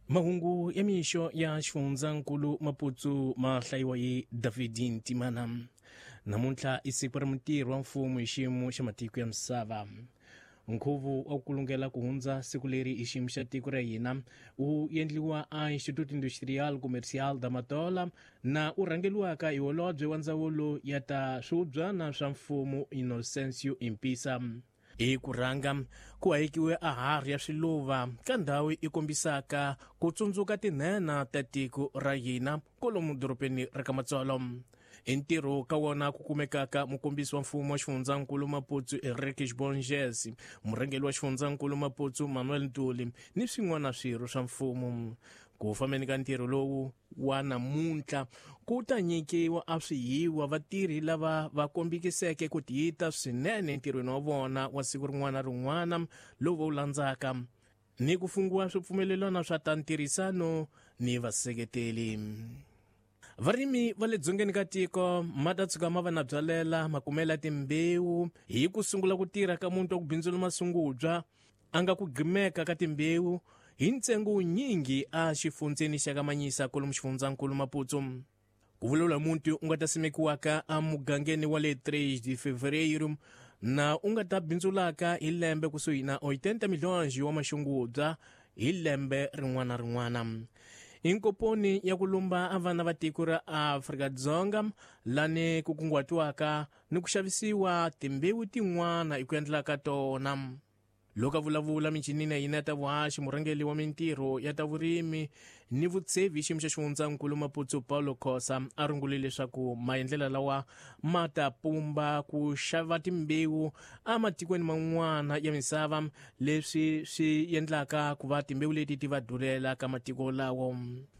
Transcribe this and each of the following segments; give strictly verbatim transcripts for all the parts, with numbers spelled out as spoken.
Mahungu ya mixo ya xifundzankulu Maputo ma hlayiwa hi David Ntimana. Namuntlha i siku ra mutirhi wa mfumo hi xiyimo xa matiko ya misava. Nkhuvu wa ku kulungela ku hundza siku leri hi xiyimo xa tiko ra hina wu endliwa a Instituto Industrial Comercial da Matola na u rhangeliwaka hi holobye wa ndzawulo ya ta swubyana swa mfumo Inocencio Impisa. I ku rhanga ku hayekiwe a hari ya swiluva ka ndhawu i kombisaka ku tsundzuka tinhena ta tiko ra hina kolomu doropeni ra ka Matsolo. I ntirho ka wona ku kumekaka mukombisi wa mfumo wa xifundzankulu Maputo Enrique Bonges, murhangeli wa xifundzankulu Maputo Manuel Ntuli ni swin'wana swirho swa mfumo. Ku fambeni ka ntirho lowu wa namuntlha ku ta nyikiwa a swihiwa vatirhi lava va kombekiseke ku tiyita swinene ntirhweni wa vona wa siku rin'wana na rin'wana lowu wu landzaka, ni ku fungiwa swipfumelelwana swa ta ntirhisano ni vaseketeli. Varimi va le dzongeni ka tiko ma ta tshuka ma va na byalela makumela timbewu hi ku sungula ku tirha ka munhu wa ku bindzula masungubya a nga ku gimeka ka timbewu hi ntsengo nyingi a xifundzeni xa ka Manyisa kolomu xifundzankulu Maputo. Ku vulavula munhu u nga ta simekiwaka a mugangeni wa le três de fevereiro na u nga ta bindzulaka hi lembe kusuhi na oitenta milhões wa maxungubya hi lembe rin'wana na rin'wana. Inkoponi ya ku lumba a vana va tiko ra Afrika-Dzonga lani ku kunguhatiwaka ni ku xavisiwa timbewu tin'wana hi ku endlaka tona. Loko a vulavula micinini ya hina ta vuhaxi, murhangeli wa mintirho ya ta vurimi ni vutsevi hi xiyimo xa xifundzankulu Maputo Paulo Khosa a rungule leswaku maendlela lawa ma ta pumba ku xava timbewu a matikweni man'wana ya misava, leswi swi endlaka ku va timbewu leti ti va dulela ka matiko lawo.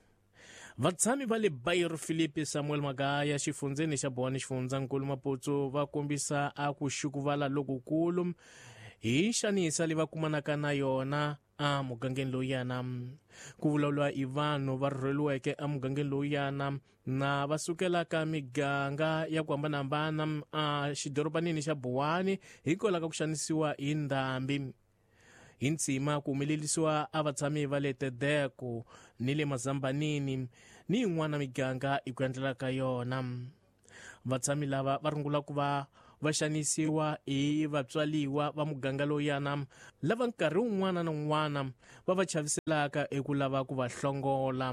Vatshami va le Bairro Filipe Samuel Magaya xifundzeni xa Boni xifundzankulu Maputo va kombisa a ku xukuvala lokukulu hi xanisa leyi va kumanaka na yona a mugangeni loyana. Ku vulavuriwa hi vanhu va rhurheliweke a mugangeni loyana na va sukelaka miganga ya ku hambanahambana a xidoropanini xa Buwani hikwalaho ka ku xanisiwa hi ndhambi. Hi ntsima ku humelelisiwa a vatshami va le Tedeko ni le Mazambanini ni yin'wana miganga hi ku endlela ka yona. Vatshami lava va rungula ku va va xanisiwa hi vatswaliwa va muganga loyana lava nkarhi wun'wana na wun'wana va va chaviselaka eku lava ku va hlongola.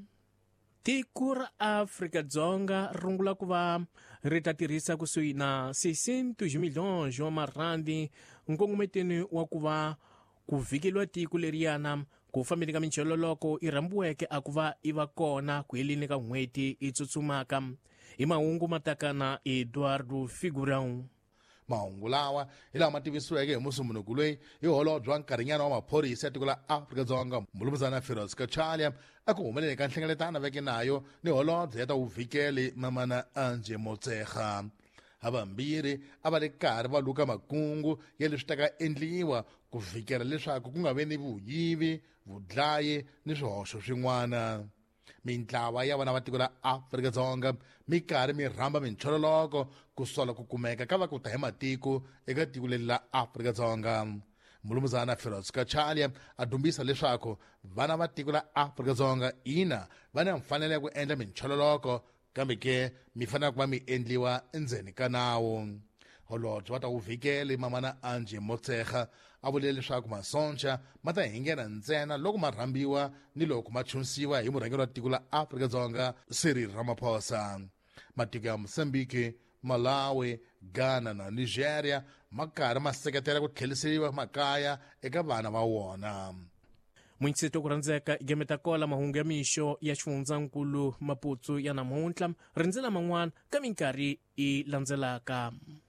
Tiko ra Afrika-Dzonga rungula ku va ri ta tirhisa kusuhi na seiscentos milhões wa marandi nkongometeni wa ku va ku vhikeliwa tiko leriyana ku fambeni ka mincheloloko i rhambiweke a ku va i va kona ku heleni ka n'hweti i tsutsumaka. Hi mahungu matakana Eduardo Figurão. Mahungu lawa hi lawa ma tivisiweke hi musumbunuku loyi hi holobye wa nkarhinyana wa maphorisa ya tiko la Afrika-Dzonga Mbulumuzana Feroz Kachalia a ku humeleni ka nhlengeletano veke nayo ni holobye ya ta vuvhikeli Mamana Anje Motshekga. Havambirhi a va le karhi va luka makungu ya leswi ta ka endliwa ku vhikela leswaku ku nga vi ni vuyivi, vudlayi ni swihoxo swin'wana. Mintlawa ya vana va tiko la Afrika-Dzonga mi karhi mi rhamba minchololoko ku sola ku kumeka ka va ku ta hi matiko eka tiko leri la Afrika-Dzonga. Mbulumuzana Feroz Kachalia a dumbisa leswaku vana va tiko la Afrika-Dzonga ina va na mfanelo ya ku endla minchololoko kambe ke mi fanele ku va mi endliwa endzeni ka nawu. Holobye va ta vuvhikeli Mamana Anje Motshekga a vule leswaku masoncha ma ta hingena ntsena loko ma rhambiwa ni loko ma tshunsiwa hi murhangeri wa tiko la Afrika-Dzonga Cyril Ramaphosa. Matiko ya Mozambique, Malawi, Ghana na Nigeria ma karhi ma seketela ku tlheriseriwa makaya eka vana va wona. Mwintsito ku rhandzeka i gemeta kola mahungu ya mixo ya xifundzankulu Maputo ya namuntlha, rindzela man'wana ka minkarhi i landzelaka.